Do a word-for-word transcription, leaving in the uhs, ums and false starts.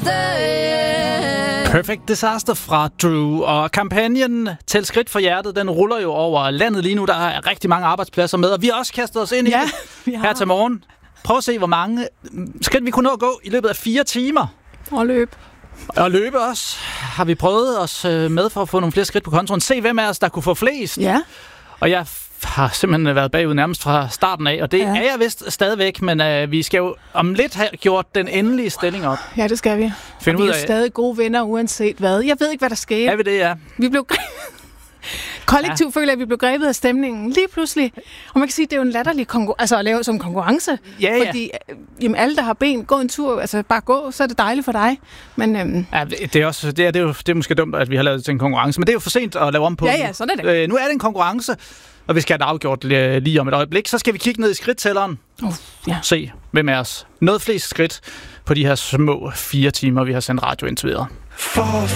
Perfect Disaster fra Drew. Og kampagnen Tæl skridt for hjertet, den ruller jo over landet lige nu. Der er rigtig mange arbejdspladser med, og vi har også kastet os ind i ja, det her til morgen. Prøv at se, hvor mange skridt vi kunne nå at gå i løbet af fire timer. Og løb. Og løbe også. Har vi prøvet os med for at få nogle flere skridt på kontoen. Se, hvem af os, der kunne få flest. Ja. Og jeg har simpelthen været bagud nærmest fra starten af, og det ja. er jeg vist stadigvæk, men øh, vi skal jo om lidt have gjort den endelige stilling op. Ja, det skal vi. Find vi ud er af... stadig gode venner, uanset hvad. Jeg ved ikke, hvad der skete. Er vi det, ja? Vi blev kollektivt ja. føler jeg, at vi blev grebet af stemningen lige pludselig. Og man kan sige, at det er jo en latterlig konkur- altså at lave som konkurrence. Ja, ja. Fordi jamen, alle, der har ben, gå en tur, altså bare gå, så er det dejligt for dig. Men, øhm... ja, det er også det er, det er jo det er måske dumt, at vi har lavet det til en konkurrence, men det er jo for sent at lave om på. Ja, ja, sådan er det. Øh, nu er det en konkurrence, og vi skal have det afgjort lige om et øjeblik. Så skal vi kigge ned i skridttælleren. Uh, ja. Se, hvem er os. Noget flest skridt på de her små fire timer, vi har sendt radio indtil videre. For